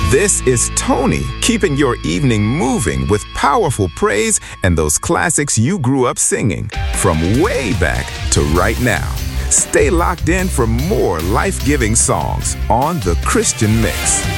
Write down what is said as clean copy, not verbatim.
This is Tony, keeping your evening moving with powerful praise and those classics you grew up singing, from way back to right now. Stay locked in for more life-giving songs on The Christian Mix.